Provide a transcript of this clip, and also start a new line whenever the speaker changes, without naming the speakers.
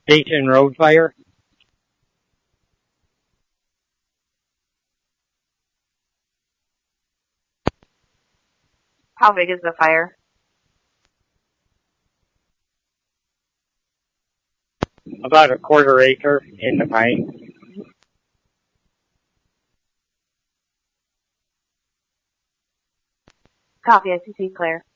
Station Road fire.
How big is the fire?
About a quarter acre in the pine.
Copy, ICC, Claire.